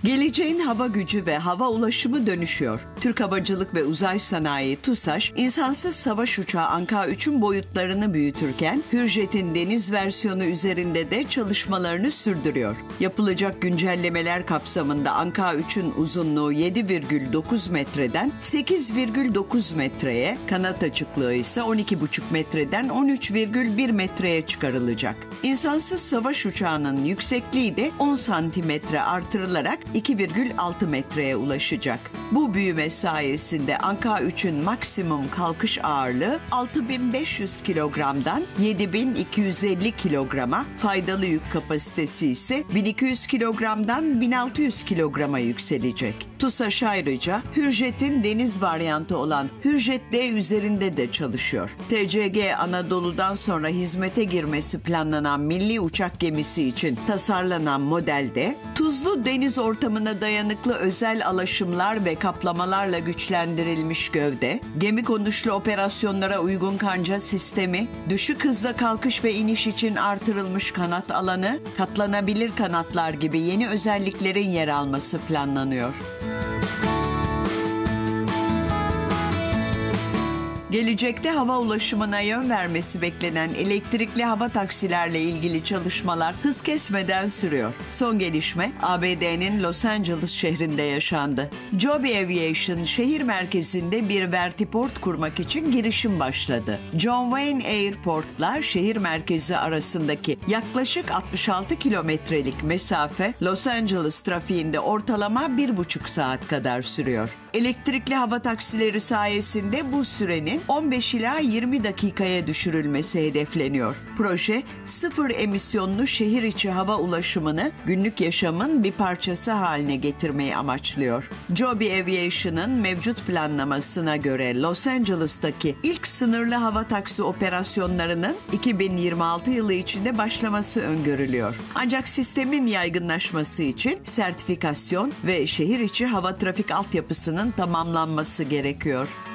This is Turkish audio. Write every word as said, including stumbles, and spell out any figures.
Geleceğin hava gücü ve hava ulaşımı dönüşüyor. Türk Havacılık ve Uzay Sanayi TUSAŞ, insansız savaş uçağı Anka üçün boyutlarını büyütürken Hürjet'in deniz versiyonu üzerinde de çalışmalarını sürdürüyor. Yapılacak güncellemeler kapsamında Anka üçün uzunluğu yedi virgül dokuz metreden sekiz virgül dokuz metreye, kanat açıklığı ise on iki buçuk metreden on üç virgül bir metreye çıkarılacak. İnsansız savaş uçağının yüksekliği de on santimetre artırılarak iki virgül altı metreye ulaşacak. Bu büyüme sayesinde Anka üçün maksimum kalkış ağırlığı altı bin beş yüz kilogramdan yedi bin iki yüz elli kilograma, faydalı yük kapasitesi ise bin iki yüz kilogramdan bin altı yüz kilograma yükselecek. TUSAŞ ayrıca Hürjet'in deniz varyantı olan Hürjet D üzerinde de çalışıyor. T C G Anadolu'dan sonra hizmete girmesi planlanan milli uçak gemisi için tasarlanan modelde tuzlu deniz ortamına dayanıklı özel alaşımlar ve kaplamalarla güçlendirilmiş gövde, gemi konuşlu operasyonlara uygun kanca sistemi, düşük hızla kalkış ve iniş için artırılmış kanat alanı, katlanabilir kanatlar gibi yeni özelliklerin yer alması planlanıyor. Gelecekte hava ulaşımına yön vermesi beklenen elektrikli hava taksilerle ilgili çalışmalar hız kesmeden sürüyor. Son gelişme A B D'nin Los Angeles şehrinde yaşandı. Joby Aviation şehir merkezinde bir vertiport kurmak için girişim başladı. John Wayne Airport'la şehir merkezi arasındaki yaklaşık altmış altı kilometrelik mesafe Los Angeles trafiğinde ortalama bir buçuk saat kadar sürüyor. Elektrikli hava taksileri sayesinde bu sürenin on beş ila yirmi dakikaya düşürülmesi hedefleniyor. Proje, sıfır emisyonlu şehir içi hava ulaşımını günlük yaşamın bir parçası haline getirmeyi amaçlıyor. Joby Aviation'ın mevcut planlamasına göre Los Angeles'taki ilk sınırlı hava taksi operasyonlarının iki bin yirmi altı yılı içinde başlaması öngörülüyor. Ancak sistemin yaygınlaşması için sertifikasyon ve şehir içi hava trafik altyapısının tamamlanması gerekiyor.